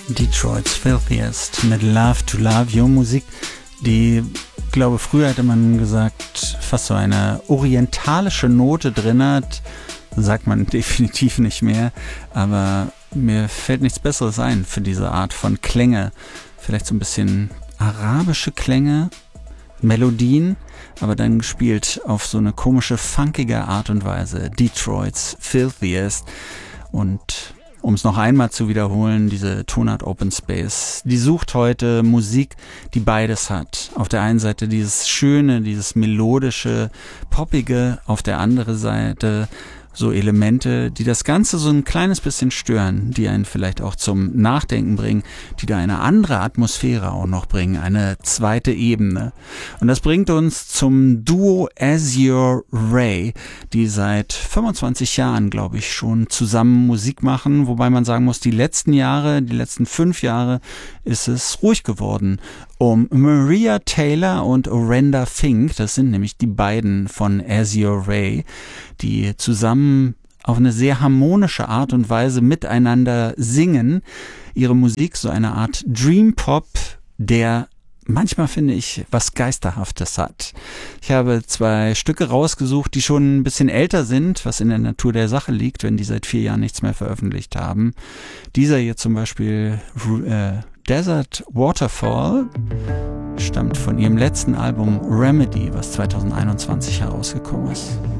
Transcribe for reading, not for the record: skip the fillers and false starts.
Detroit's Filthiest mit Love to Love You, Musik, die, glaube früher hätte man gesagt, fast so eine orientalische Note drin hat. Sagt man definitiv nicht mehr, aber mir fällt nichts Besseres ein für diese Art von Klänge. Vielleicht so ein bisschen arabische Klänge, Melodien, aber dann gespielt auf so eine komische, funkige Art und Weise. Detroit's Filthiest. Und um es noch einmal zu wiederholen, diese Tonart Open Space, die sucht heute Musik, die beides hat. Auf der einen Seite dieses schöne, dieses melodische, poppige, auf der anderen Seite so Elemente, die das Ganze so ein kleines bisschen stören, die einen vielleicht auch zum Nachdenken bringen, die da eine andere Atmosphäre auch noch bringen, eine zweite Ebene. Und das bringt uns zum Duo Azure Ray, die seit 25 Jahren, glaube ich, schon zusammen Musik machen, wobei man sagen muss, die letzten 5 Jahre ist es ruhig geworden. Um Maria Taylor und Orenda Fink, das sind nämlich die beiden von Azure Ray, die zusammen auf eine sehr harmonische Art und Weise miteinander singen. Ihre Musik, so eine Art Dream Pop, der manchmal, finde ich, was Geisterhaftes hat. Ich habe 2 Stücke rausgesucht, die schon ein bisschen älter sind, was in der Natur der Sache liegt, wenn die seit 4 Jahren nichts mehr veröffentlicht haben. Dieser hier zum Beispiel, Desert Waterfall, stammt von ihrem letzten Album Remedy, was 2021 herausgekommen ist.